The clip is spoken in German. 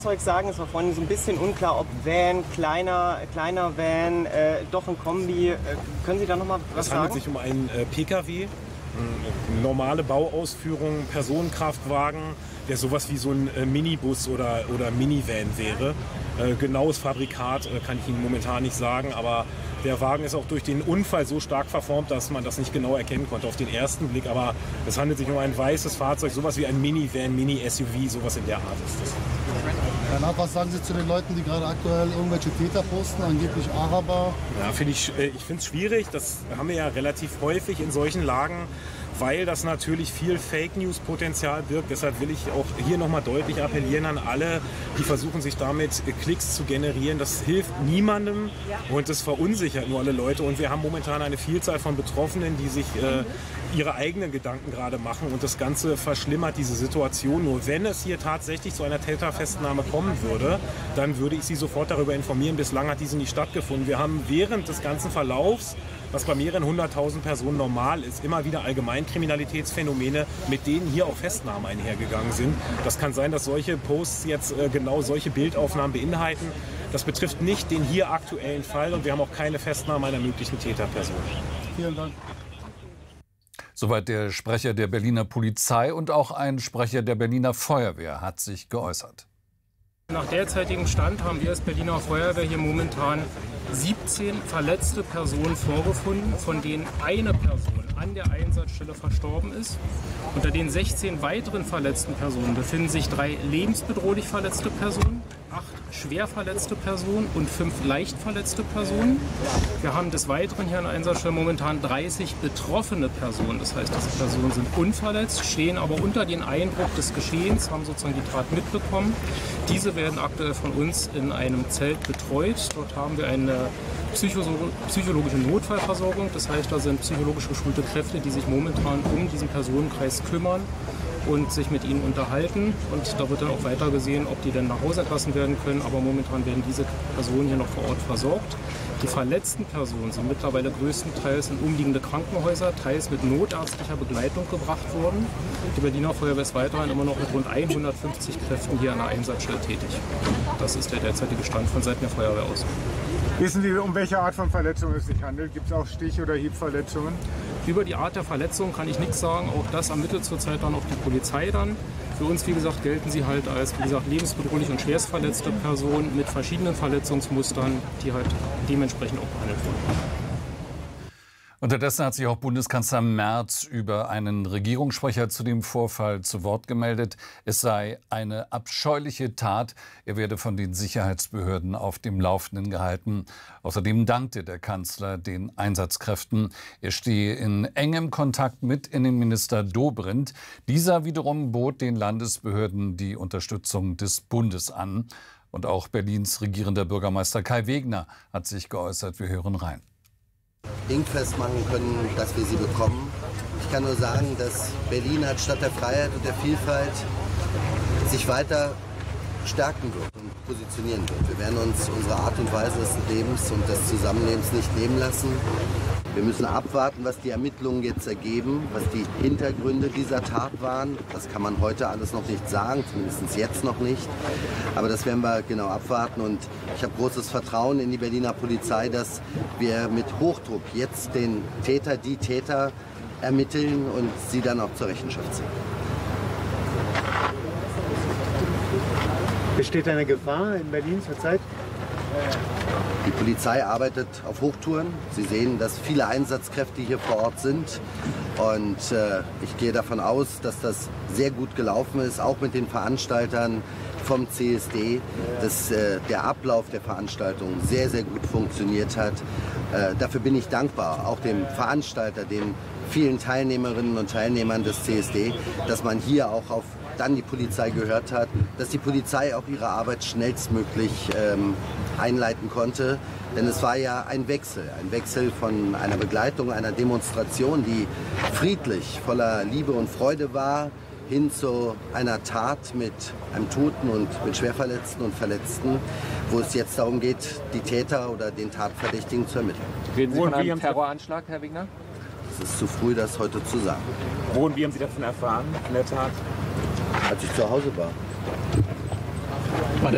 Sagen, es war vorhin so ein bisschen unklar, ob Van, kleiner Van, doch ein Kombi. Können Sie da noch mal was sagen? Es handelt sich um einen Pkw, eine normale Bauausführung, Personenkraftwagen, der sowas wie so ein Minibus oder Minivan wäre. Genaues Fabrikat kann ich Ihnen momentan nicht sagen, aber der Wagen ist auch durch den Unfall so stark verformt, dass man das nicht genau erkennen konnte auf den ersten Blick. Aber es handelt sich um ein weißes Fahrzeug, sowas wie ein Minivan, Mini-SUV, sowas in der Art ist das. Danach, was sagen Sie zu den Leuten, die gerade aktuell irgendwelche Täter posten, angeblich Araber? Ja, ich finde es schwierig. Das haben wir ja relativ häufig in solchen Lagen, weil das natürlich viel Fake-News-Potenzial birgt. Deshalb will ich auch hier nochmal deutlich appellieren an alle, die versuchen, sich damit Klicks zu generieren. Das hilft niemandem und das verunsichert nur alle Leute. Und wir haben momentan eine Vielzahl von Betroffenen, die sich ihre eigenen Gedanken gerade machen. Und das Ganze verschlimmert diese Situation. Nur wenn es hier tatsächlich zu einer Täterfestnahme kommen würde, dann würde ich Sie sofort darüber informieren. Bislang hat diese nicht stattgefunden. Wir haben während des ganzen Verlaufs, was bei mehreren 100.000 Personen normal ist, immer wieder Allgemeinkriminalitätsphänomene, mit denen hier auch Festnahmen einhergegangen sind. Das kann sein, dass solche Posts jetzt genau solche Bildaufnahmen beinhalten. Das betrifft nicht den hier aktuellen Fall und wir haben auch keine Festnahme einer möglichen Täterperson. Vielen Dank. Soweit der Sprecher der Berliner Polizei und auch ein Sprecher der Berliner Feuerwehr hat sich geäußert. Nach derzeitigem Stand haben wir als Berliner Feuerwehr hier momentan 17 verletzte Personen vorgefunden, von denen eine Person an der Einsatzstelle verstorben ist. Unter den 16 weiteren verletzten Personen befinden sich 3 lebensbedrohlich verletzte Personen, 8 schwer verletzte Personen und 5 leicht verletzte Personen. Wir haben des Weiteren hier an der Einsatzstelle momentan 30 betroffene Personen. Das heißt, diese Personen sind unverletzt, stehen aber unter den Eindruck des Geschehens, haben sozusagen die Tat mitbekommen. Diese werden aktuell von uns in einem Zelt betreut. Dort haben wir eine psychologische Notfallversorgung. Das heißt, da sind psychologisch geschulte Kräfte, die sich momentan um diesen Personenkreis kümmern und sich mit ihnen unterhalten. Und da wird dann auch weiter gesehen, ob die dann nach Hause entlassen werden können. Aber momentan werden diese Personen hier noch vor Ort versorgt. Die verletzten Personen sind mittlerweile größtenteils in umliegende Krankenhäuser, teils mit notärztlicher Begleitung gebracht worden. Die Berliner Feuerwehr ist weiterhin immer noch mit rund 150 Kräften hier an der Einsatzstelle tätig. Das ist der derzeitige Stand von Seiten der Feuerwehr aus. Wissen Sie, um welche Art von Verletzung es sich handelt? Gibt es auch Stich- oder Hiebverletzungen? Über die Art der Verletzung kann ich nichts sagen. Auch das ermittelt zurzeit dann auch die Polizei dann. Für uns, wie gesagt, gelten sie halt als, wie gesagt, lebensbedrohlich und schwerstverletzte Personen mit verschiedenen Verletzungsmustern, die halt dementsprechend auch behandelt wurden. Unterdessen hat sich auch Bundeskanzler Merz über einen Regierungssprecher zu dem Vorfall zu Wort gemeldet. Es sei eine abscheuliche Tat. Er werde von den Sicherheitsbehörden auf dem Laufenden gehalten. Außerdem dankte der Kanzler den Einsatzkräften. Er stehe in engem Kontakt mit Innenminister Dobrindt. Dieser wiederum bot den Landesbehörden die Unterstützung des Bundes an. Und auch Berlins regierender Bürgermeister Kai Wegner hat sich geäußert. Wir hören rein. Dingfest machen können, dass wir sie bekommen. Ich kann nur sagen, dass Berlin als Stadt der Freiheit und der Vielfalt sich weiter stärken wird und positionieren wird. Wir werden uns unsere Art und Weise des Lebens und des Zusammenlebens nicht nehmen lassen. Wir müssen abwarten, was die Ermittlungen jetzt ergeben, was die Hintergründe dieser Tat waren. Das kann man heute alles noch nicht sagen, zumindest jetzt noch nicht. Aber das werden wir genau abwarten. Und ich habe großes Vertrauen in die Berliner Polizei, dass wir mit Hochdruck jetzt den Täter, die Täter ermitteln und sie dann auch zur Rechenschaft ziehen. Besteht eine Gefahr in Berlin zurzeit? Die Polizei arbeitet auf Hochtouren. Sie sehen, dass viele Einsatzkräfte hier vor Ort sind. Und ich gehe davon aus, dass das sehr gut gelaufen ist, auch mit den Veranstaltern vom CSD, dass der Ablauf der Veranstaltung sehr, sehr gut funktioniert hat. Dafür bin ich dankbar, auch dem Veranstalter, den vielen Teilnehmerinnen und Teilnehmern des CSD, dass man hier auch auf dann die Polizei gehört hat, dass die Polizei auch ihre Arbeit schnellstmöglich einleiten konnte. Denn es war ja ein Wechsel von einer Begleitung, einer Demonstration, die friedlich, voller Liebe und Freude war, hin zu einer Tat mit einem Toten und mit Schwerverletzten und Verletzten, wo es jetzt darum geht, die Täter oder den Tatverdächtigen zu ermitteln. Reden Sie von einem Terroranschlag, Herr Wegner? Es ist zu früh, das heute zu sagen. Wo und wie haben Sie davon erfahren, in der Tat? Als ich zu Hause war.